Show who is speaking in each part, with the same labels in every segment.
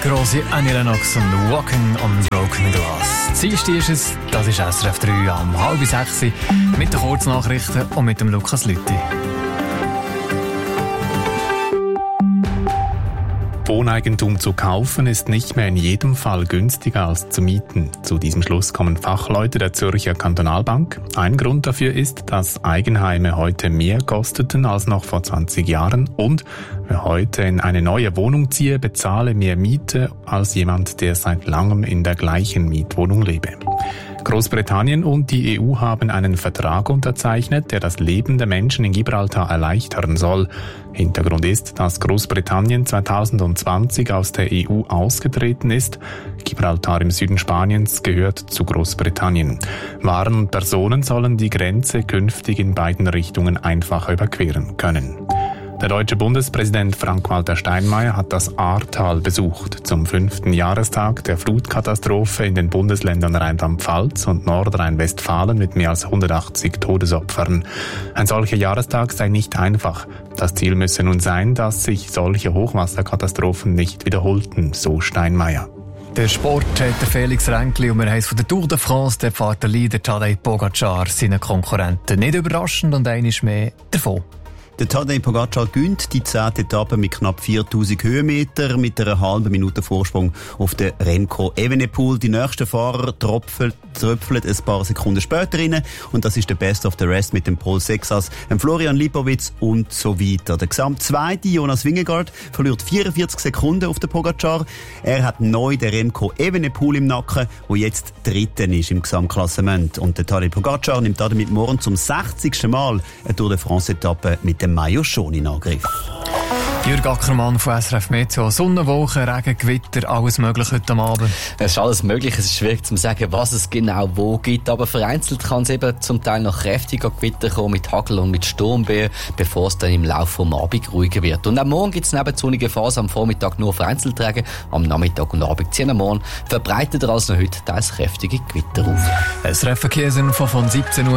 Speaker 1: grosse Annie Lennox und «Walking on Broken Glass». Dienstag ist es, das ist SRF 3 am 5:30 mit den Kurznachrichten und mit dem Lukas Lüthi.
Speaker 2: Wohneigentum zu kaufen ist nicht mehr in jedem Fall günstiger als zu mieten. Zu diesem Schluss kommen Fachleute der Zürcher Kantonalbank. Ein Grund dafür ist, dass Eigenheime heute mehr kosteten als noch vor 20 Jahren und wer heute in eine neue Wohnung ziehe, bezahle mehr Miete als jemand, der seit langem in der gleichen Mietwohnung lebe. Großbritannien und die EU haben einen Vertrag unterzeichnet, der das Leben der Menschen in Gibraltar erleichtern soll. Hintergrund ist, dass Großbritannien 2020 aus der EU ausgetreten ist. Gibraltar im Süden Spaniens gehört zu Großbritannien. Waren und Personen sollen die Grenze künftig in beiden Richtungen einfacher überqueren können. Der deutsche Bundespräsident Frank-Walter Steinmeier hat das Ahrtal besucht, zum 5. Jahrestag der Flutkatastrophe in den Bundesländern Rheinland-Pfalz und Nordrhein-Westfalen mit mehr als 180 Todesopfern. Ein solcher Jahrestag sei nicht einfach. Das Ziel müsse nun sein, dass sich solche Hochwasserkatastrophen nicht wiederholten, so Steinmeier.
Speaker 1: Der Sport hat der Felix Ränkli und wir haben es von der Tour de France, der fährt der Leader Tadej Pogačar seinen Konkurrenten. Nicht überraschend und einiges mehr davon.
Speaker 3: Der Tadej Pogačar gewinnt die 10. Etappe mit knapp 4000 Höhenmeter mit einer halben Minute Vorsprung auf den Remco Evenepoel. Die nächsten Fahrer tröpfeln ein paar Sekunden später rein und das ist der Best of the Rest mit dem Paul Sexas, dem Florian Lipowitz und so weiter. Der Gesamtzweite Jonas Vingegaard verliert 44 Sekunden auf den Pogačar. Er hat neu den Remco Evenepoel im Nacken, der jetzt Dritter ist im Gesamtklassement. Und der Tadej Pogačar nimmt damit morgen zum 60. Mal eine Tour de France-Etappe mit dem Mayo schon in Angriff.
Speaker 1: Jürg Ackermann von SRF Meteo. Sonnenwochen, Regen, Gewitter, alles mögliche heute Abend.
Speaker 4: Es ist alles möglich. Es ist schwierig zu sagen, was es genau wo gibt. Aber vereinzelt kann es eben zum Teil noch kräftiger Gewitter kommen mit Hagel und mit Sturmböen, bevor es dann im Laufe des Abends ruhiger wird. Und am Morgen gibt es neben sonnige Phase am Vormittag nur vereinzelt Regen. Am Nachmittag und Abend ziehen am Morgen verbreiteter als noch heute teils kräftige Gewitter auf.
Speaker 1: SRF Verkehrsinfo von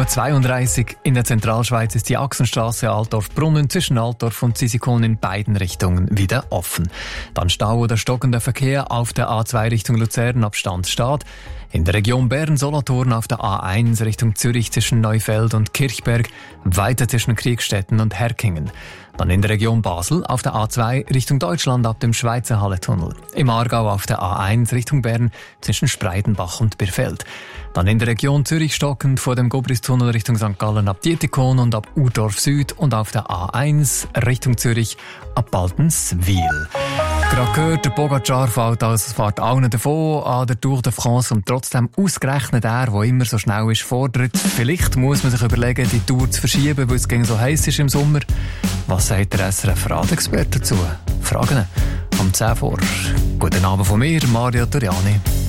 Speaker 1: 17:32 Uhr. In der Zentralschweiz ist die Achsenstrasse Altdorf-Brunnen zwischen Altdorf und Zisikon in beiden Richtungen wieder offen. Dann Stau oder stockender Verkehr auf der A2 Richtung Luzern ab Standstadt. In der Region Bern-Solothurn auf der A1 Richtung Zürich zwischen Neufeld und Kirchberg, weiter zwischen Kriegstetten und Herkingen. Dann in der Region Basel auf der A2 Richtung Deutschland ab dem Schweizer Halletunnel. Im Aargau auf der A1 Richtung Bern zwischen Spreidenbach und Birfeld. Dann in der Region Zürich stockend vor dem Gobristunnel Richtung St. Gallen ab Dietikon und ab Urdorf Süd und auf der A1 Richtung Zürich ab Baltenswil. Gerade gehört, der Pogačar fährt allen davon an der Tour de France und trotzdem ausgerechnet der immer so schnell ist, fordert. Vielleicht muss man sich überlegen, die Tour zu verschieben, weil es gegen so heiß ist im Sommer. Was sagt der SRF-Radexperte dazu? Fragen am 10 vor. Guten Abend von mir, Mario Toriani.